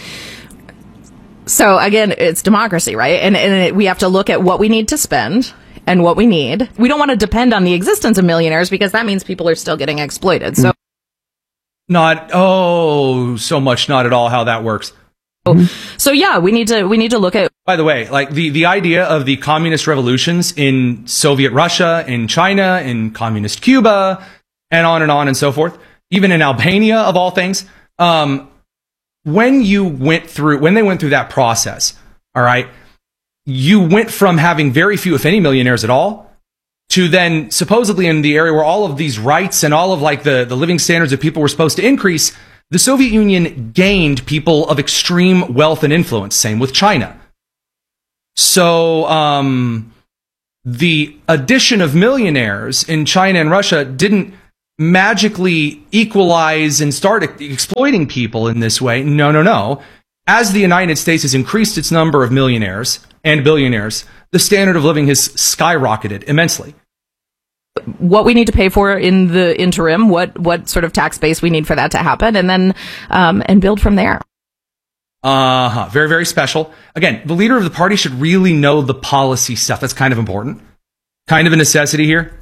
So again, it's democracy, right? And and it, we have to look at what we need to spend and what we need. We don't want to depend on the existence of millionaires because that means people are still getting exploited. So. Not, oh, so much not at all how that works. So yeah, we need to we need to look at. By the way, like the, the idea of the communist revolutions in Soviet Russia, in China, in communist Cuba, and on and on and so forth, even in Albania of all things, um, when you went through, when they went through that process, all right, you went from having very few, if any, millionaires at all, to then supposedly in the area where all of these rights and all of like the, the living standards of people were supposed to increase, the Soviet Union gained people of extreme wealth and influence. Same with China. So um, the addition of millionaires in China and Russia didn't magically equalize and start e- exploiting people in this way. No, no, no. As the United States has increased its number of millionaires and billionaires, the standard of living has skyrocketed immensely. What we need to pay for in the interim, what what sort of tax base we need for that to happen, and then um, and build from there. Uh-huh. Very, very special. Again, the leader of the party should really know the policy stuff. That's kind of important. Kind of a necessity here.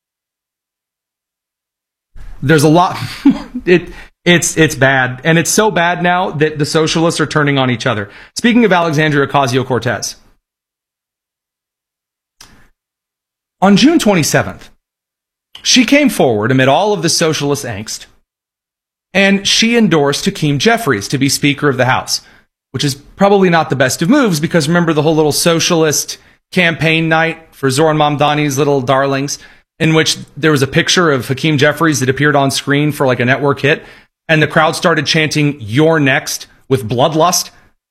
There's a lot. it it's it's bad, and it's so bad now that the socialists are turning on each other. Speaking of Alexandria Ocasio-Cortez, on June twenty-seventh. She came forward amid all of the socialist angst, and she endorsed Hakeem Jeffries to be Speaker of the House, which is probably not the best of moves because remember the whole little socialist campaign night for Zoran Mamdani's little darlings, in which there was a picture of Hakeem Jeffries that appeared on screen for like a network hit, and the crowd started chanting, "You're next," with bloodlust.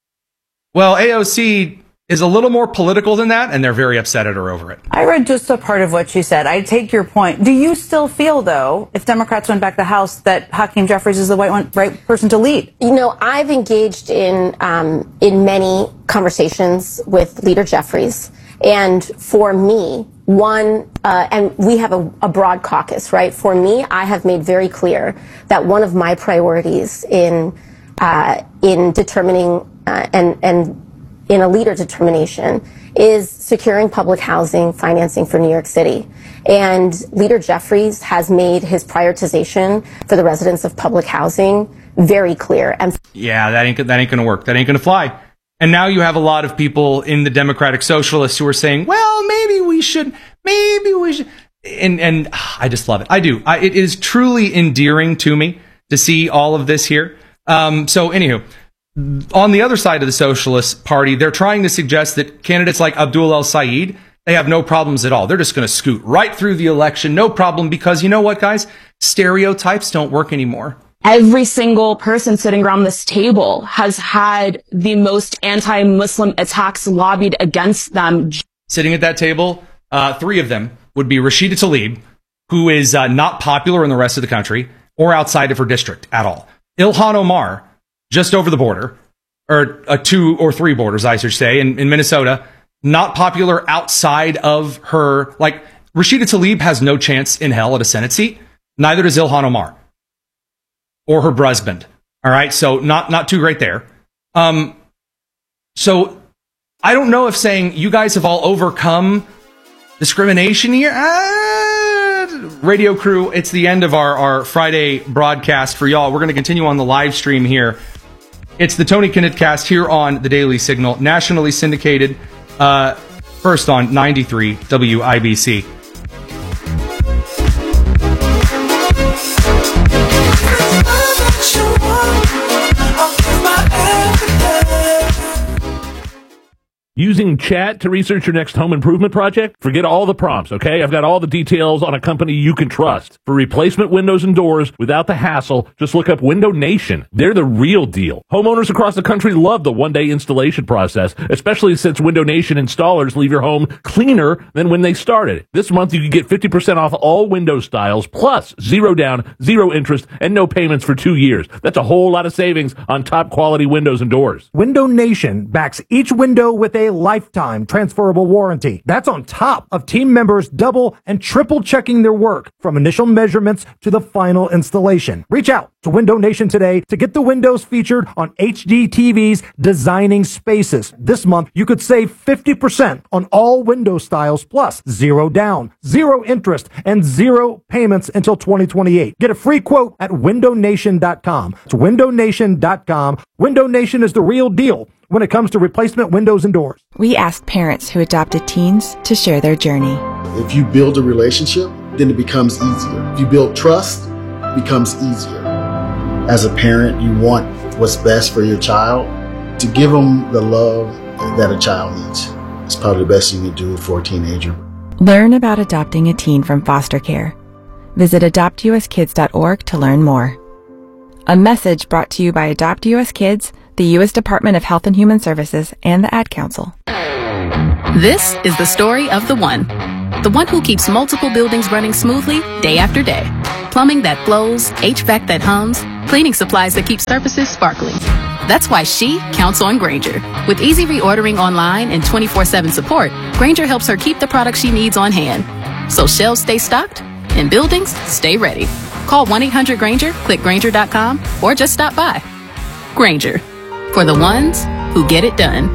Well, A O C is a little more political than that, and they're very upset at her over it. I read just a part of what you said. I take your point. Do you still feel, though, if Democrats went back to the House, that Hakeem Jeffries is the right, one, right person to lead? You know, I've engaged in um, in many conversations with Leader Jeffries, and for me, one, uh, and we have a, a broad caucus, right? For me, I have made very clear that one of my priorities in uh, in determining uh, and and in a leader determination is securing public housing financing for New York City. And Leader Jeffries has made his prioritization for the residents of public housing very clear. And yeah, that ain't, that ain't going to work. That ain't going to fly. And now you have a lot of people in the Democratic Socialists who are saying, well, maybe we should, maybe we should. And, and I just love it. I do. I, it is truly endearing to me to see all of this here. Um, so anywho, on the other side of the Socialist Party, they're trying to suggest that candidates like Abdul El-Sayed, they have no problems at all. They're just going to scoot right through the election, no problem, because you know what, guys? Stereotypes don't work anymore. Every single person sitting around this table has had the most anti-Muslim attacks lobbied against them. Sitting at that table, uh, three of them would be Rashida Tlaib, who is uh, not popular in the rest of the country or outside of her district at all. Ilhan Omar, just over the border, or uh, two or three borders, I should say, in, in Minnesota, not popular outside of her. Like, Rashida Tlaib has no chance in hell at a Senate seat. Neither does Ilhan Omar or her husband. All right, so not not too great there. Um, so I don't know if saying you guys have all overcome discrimination here. Ah, radio crew, it's the end of our, our Friday broadcast for y'all. We're going to continue on the live stream here. It's the Tony Kinnett Cast here on the Daily Signal, nationally syndicated, uh, first on ninety-three W I B C. Using chat to research your next home improvement project? Forget all the prompts, okay? I've got all the details on a company you can trust. For replacement windows and doors without the hassle, just look up Window Nation. They're the real deal. Homeowners across the country love the one-day installation process, especially since Window Nation installers leave your home cleaner than when they started. This month you can get fifty percent off all window styles, plus zero down, zero interest, and no payments for two years. That's a whole lot of savings on top quality windows and doors. Window Nation backs each window with a day lifetime transferable warranty. That's on top of team members double and triple checking their work from initial measurements to the final installation. Reach out to Window Nation today to get the windows featured on H D T V's Designing Spaces. This month, you could save fifty percent on all window styles, plus zero down, zero interest, and zero payments until twenty twenty-eight. Get a free quote at window nation dot com. It's window nation dot com. Window Nation is the real deal when it comes to replacement windows and doors. We asked parents who adopted teens to share their journey. If you build a relationship, then it becomes easier. If you build trust, it becomes easier. As a parent, you want what's best for your child. To give them the love that a child needs is probably the best you can do for a teenager. Learn about adopting a teen from foster care. Visit adopt u s kids dot org to learn more. A message brought to you by Adopt U S Kids, the U S Department of Health and Human Services, and the Ad Council. This is the story of the one. The one who keeps multiple buildings running smoothly day after day. Plumbing that flows, H V A C that hums, cleaning supplies that keep surfaces sparkling. That's why she counts on Grainger. With easy reordering online and twenty-four seven support, Grainger helps her keep the products she needs on hand. So shelves stay stocked and buildings stay ready. Call one eight hundred Grainger, click Grainger dot com, or just stop by. Grainger, for the ones who get it done.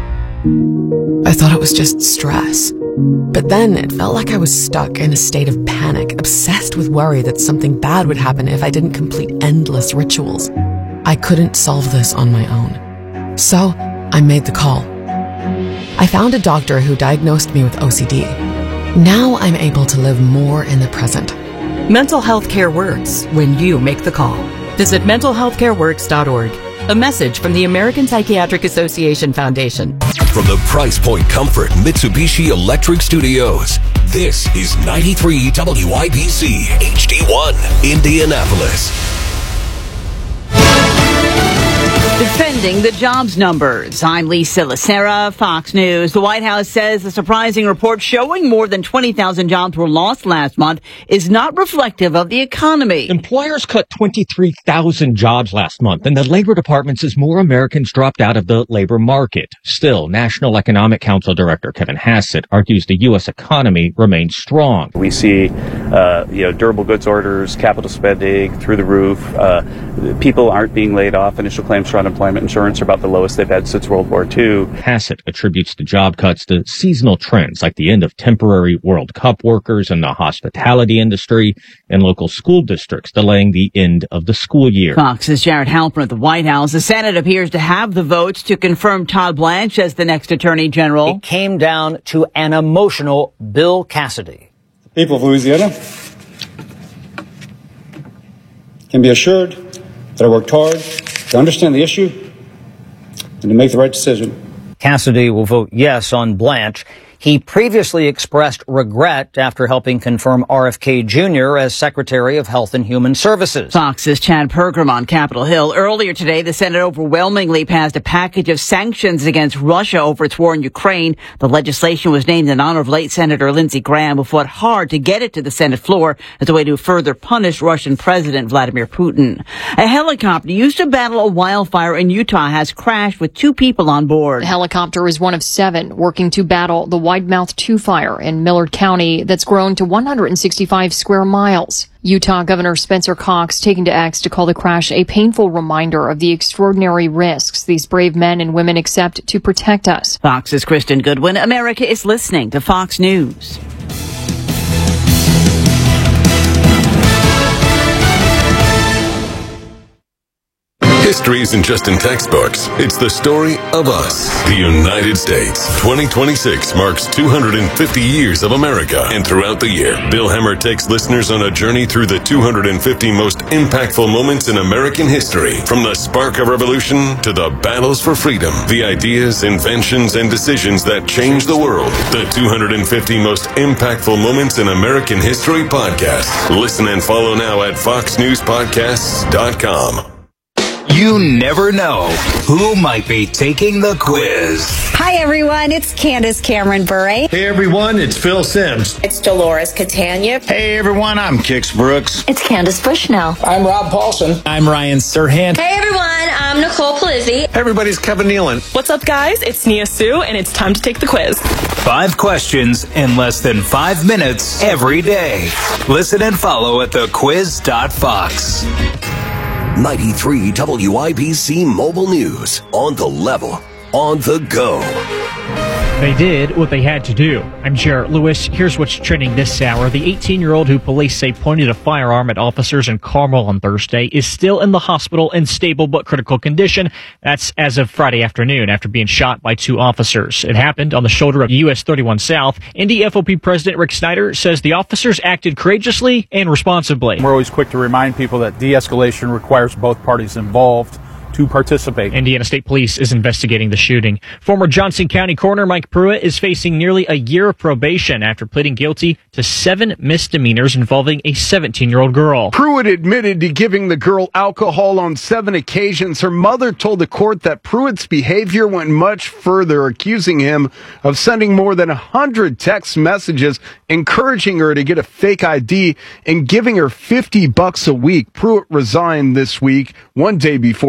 I thought it was just stress. But then it felt like I was stuck in a state of panic, obsessed with worry that something bad would happen if I didn't complete endless rituals. I couldn't solve this on my own. So I made the call. I found a doctor who diagnosed me with O C D. Now I'm able to live more in the present. Mental health care works when you make the call. Visit mental health care works dot org. A message from the American Psychiatric Association Foundation. From the Price Point Comfort Mitsubishi Electric Studios, this is ninety-three W I B C H D one, Indianapolis. Defending the jobs numbers. I'm Lisa Lacera, Fox News. The White House says the surprising report showing more than twenty thousand jobs were lost last month is not reflective of the economy. Employers cut twenty-three thousand jobs last month, and the Labor Department says more Americans dropped out of the labor market. Still, National Economic Council Director Kevin Hassett argues the U S economy remains strong. We see, uh, you know, durable goods orders, capital spending through the roof. Uh, people aren't being laid off. Initial claims for unemployment insurance are about the lowest they've had since World War Two. Hassett attributes the job cuts to seasonal trends like the end of temporary World Cup workers in the hospitality industry and local school districts delaying the end of the school year. Fox's Jared Halpern at the White House. The Senate appears to have the votes to confirm Todd Blanche as the next Attorney General. It came down to an emotional Bill Cassidy. The people of Louisiana can be assured that I worked hard to understand the issue and to make the right decision. Cassidy will vote yes on Blanche. He previously expressed regret after helping confirm R F K Junior as Secretary of Health and Human Services. Fox's Chad Pergram on Capitol Hill. Earlier today, the Senate overwhelmingly passed a package of sanctions against Russia over its war in Ukraine. The legislation was named in honor of late Senator Lindsey Graham, who fought hard to get it to the Senate floor as a way to further punish Russian President Vladimir Putin. A helicopter used to battle a wildfire in Utah has crashed with two people on board. The helicopter is one of seven working to battle the Widemouth two fire in Millard County that's grown to one hundred sixty-five square miles. Utah Governor Spencer Cox taking to X to call the crash a painful reminder of the extraordinary risks these brave men and women accept to protect us. Fox's Kristen Goodwin. America is listening to Fox News. History isn't just in textbooks. It's the story of us, the United States. twenty twenty-six marks two hundred fifty years of America. And throughout the year, Bill Hemmer takes listeners on a journey through the two hundred fifty most impactful moments in American history. From the spark of revolution to the battles for freedom, the ideas, inventions, and decisions that changed the world. The two hundred fifty most impactful moments in American history podcast. Listen and follow now at fox news podcasts dot com. You never know who might be taking the quiz. Hi, everyone. It's Candace Cameron Bure. Hey, everyone. It's Phil Sims. It's Dolores Catania. Hey, everyone. I'm Kix Brooks. It's Candace Bushnell. I'm Rob Paulson. I'm Ryan Serhant. Hey, everyone. I'm I'm Nicole Palizzi. Everybody's Kevin Nealon. What's up, guys? It's Nia Sue, and it's time to take the quiz. Five questions in less than five minutes every day. Listen and follow at the quiz dot fox. ninety-three W I B C Mobile News. On the level. On the go. They did what they had to do. I'm Jarrett Lewis. Here's what's trending this hour. The eighteen-year-old who police say pointed a firearm at officers in Carmel on Thursday is still in the hospital in stable but critical condition. That's as of Friday afternoon after being shot by two officers. It happened on the shoulder of U S thirty-one South. Indy F O P President Rick Snyder says the officers acted courageously and responsibly. We're always quick to remind people that de-escalation requires both parties involved to participate. Indiana State Police is investigating the shooting. Former Johnson County Coroner Mike Pruitt is facing nearly a year of probation after pleading guilty to seven misdemeanors involving a seventeen-year-old girl. Pruitt admitted to giving the girl alcohol on seven occasions. Her mother told the court that Pruitt's behavior went much further, accusing him of sending more than one hundred text messages encouraging her to get a fake I D and giving her fifty bucks a week. Pruitt resigned this week, one day before